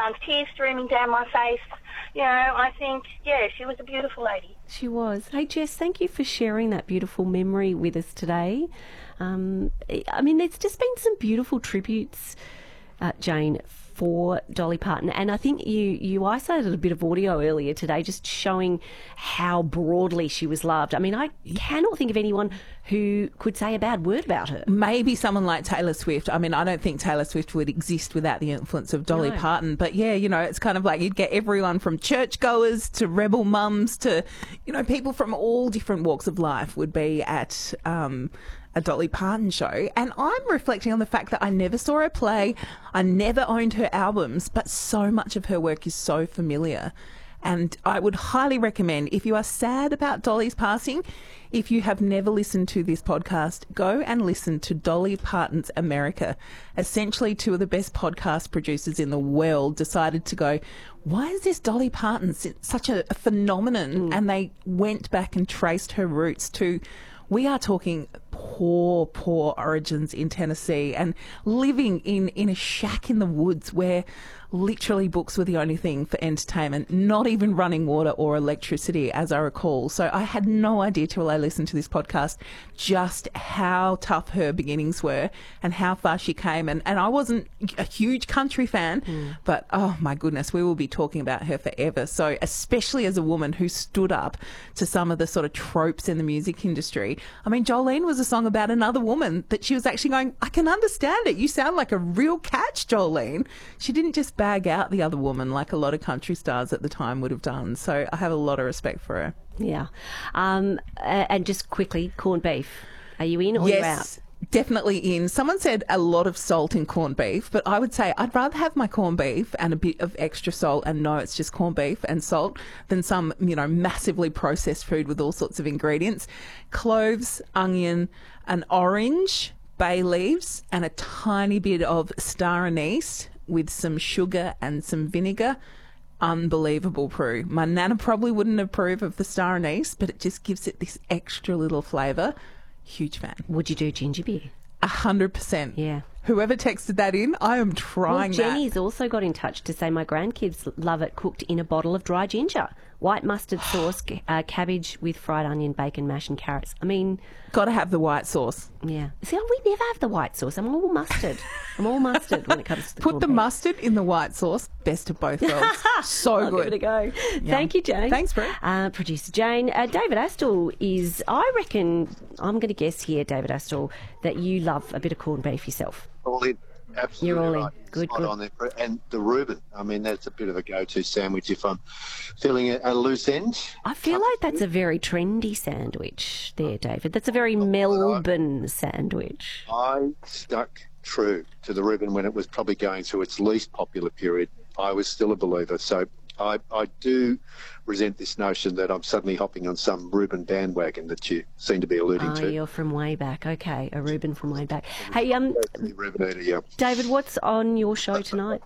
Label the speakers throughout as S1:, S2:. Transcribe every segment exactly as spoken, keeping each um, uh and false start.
S1: um, tears streaming down my face. You know, I think, yeah, she was a beautiful lady.
S2: She was. Hey, Jess, thank you for sharing that beautiful memory with us today. Um, I mean, there's just been some beautiful tributes, uh, Jane, for Dolly Parton. And I think you, you isolated a bit of audio earlier today just showing how broadly she was loved. I mean, I cannot think of anyone who could say a bad word about her.
S3: Maybe someone like Taylor Swift. I mean, I don't think Taylor Swift would exist without the influence of Dolly
S2: No.
S3: Parton. But yeah, you know, it's kind of like you'd get everyone from churchgoers to rebel mums to, you know, people from all different walks of life would be at um, a Dolly Parton show. And I'm reflecting on the fact that I never saw her play. I never owned her albums, but so much of her work is so familiar. And I would highly recommend, if you are sad about Dolly's passing, if you have never listened to this podcast, go and listen to Dolly Parton's America. Essentially, two of the best podcast producers in the world decided to go, why is this Dolly Parton such a, a phenomenon? Mm. And they went back and traced her roots to, we are talking poor, poor origins in Tennessee and living in, in a shack in the woods where literally books were the only thing for entertainment, not even running water or electricity, as I recall. So I had no idea till I listened to this podcast just how tough her beginnings were and how far she came. And, and I wasn't a huge country fan, mm. but oh my goodness, we will be talking about her forever. So especially as a woman who stood up to some of the sort of tropes in the music industry. I mean, Jolene was a song about another woman that she was actually going, I can understand it. You sound like a real catch, Jolene. She didn't just bag out the other woman like a lot of country stars at the time would have done. So I have a lot of respect for her.
S2: Yeah. Um, and just quickly, corned beef. Are you in or
S3: yes,
S2: are you out?
S3: Definitely in. Someone said a lot of salt in corned beef, but I would say I'd rather have my corned beef and a bit of extra salt and know it's just corned beef and salt than some, you know, massively processed food with all sorts of ingredients. Cloves, onion, an orange, bay leaves, and a tiny bit of star anise with some sugar and some vinegar. Unbelievable, Prue. My nana probably wouldn't approve of the star anise, but it just gives it this extra little flavour. Huge fan.
S2: Would you do ginger beer?
S3: A hundred percent.
S2: Yeah.
S3: Whoever texted that in, I am trying
S2: well,
S3: that.
S2: Jenny's also got in touch to say my grandkids love it cooked in a bottle of dry ginger. White mustard sauce, uh, cabbage with fried onion, bacon, mash and carrots. I mean...
S3: Got to have the white sauce.
S2: Yeah. See, oh, we never have the white sauce. I'm all mustard. I'm all mustard when it comes to the
S3: Put the beef. Mustard in the white sauce. Best of both worlds. So
S2: I'll
S3: good.
S2: Give it a go. Yeah. Thank you, Jane.
S3: Thanks, Brett.
S2: Uh, Producer Jane. Uh, David Astle is, I reckon, I'm going to guess here, David Astle, that you love a bit of corned beef yourself.
S4: All in. Absolutely.
S2: You're all
S4: right.
S2: in. Good,
S4: Spot
S2: good.
S4: on there. And the Reuben, I mean, that's a bit of a go-to sandwich if I'm feeling a, a loose end.
S2: I feel like that's a very trendy sandwich there, David. That's a very Melbourne sandwich.
S4: I stuck true to the Reuben when it was probably going through its least popular period. I was still a believer. So I, I do resent this notion that I'm suddenly hopping on some Reuben bandwagon that you seem to be alluding
S2: oh,
S4: to.
S2: You're from way back. Okay, a Reuben from way back. Hey, um,
S4: Reuben eater, yeah.
S2: David, what's on your show tonight?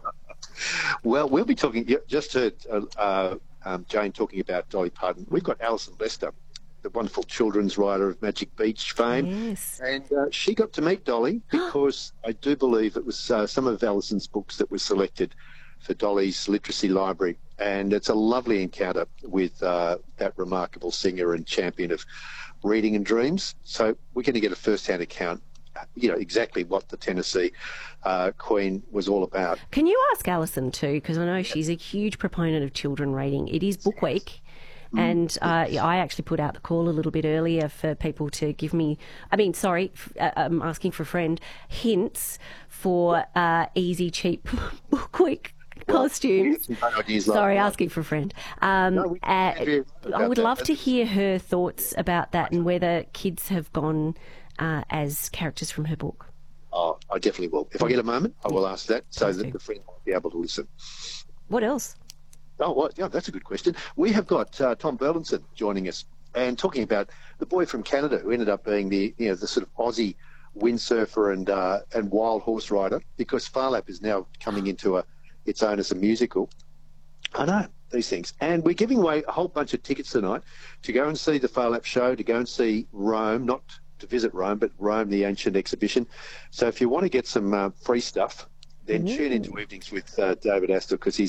S4: Well, we'll be talking, just heard uh, uh, um, Jane talking about Dolly Parton. We've got Alison Lester, the wonderful children's writer of Magic Beach fame.
S2: Yes.
S4: And uh, she got to meet Dolly because I do believe it was uh, some of Alison's books that were selected for Dolly's literacy library. And it's a lovely encounter with uh, that remarkable singer and champion of reading and dreams. So we're going to get a first-hand account, you know, exactly what the Tennessee uh, Queen was all about.
S2: Can you ask Alison too, because I know she's a huge proponent of children reading. It is Book Week. And uh, I actually put out the call a little bit earlier for people to give me, I mean, sorry, uh, I'm asking for a friend, hints for uh, easy, cheap Book Week costumes.
S4: Well,
S2: sorry,
S4: like
S2: asking for a friend. Um,
S4: no,
S2: uh, I would
S4: that.
S2: love to hear her thoughts about that and whether kids have gone uh, as characters from her book.
S4: Oh, I definitely will. If I get a moment, I will ask that so
S2: Please
S4: that
S2: do.
S4: the friend will be able to listen.
S2: What else?
S4: Oh, well, yeah, that's a good question. We have got uh, Tom Burlinson joining us and talking about the boy from Canada who ended up being the, you know, the sort of Aussie windsurfer and uh, and wild horse rider, because Phar Lap is now coming into a its own as a musical. I know these things, and we're giving away a whole bunch of tickets tonight to go and see the Phar Lap show, to go and see Rome, not to visit Rome, but Rome, the ancient exhibition. So if you want to get some uh, free stuff, then
S2: Mm.
S4: tune into Evenings with uh, David Astor, because he's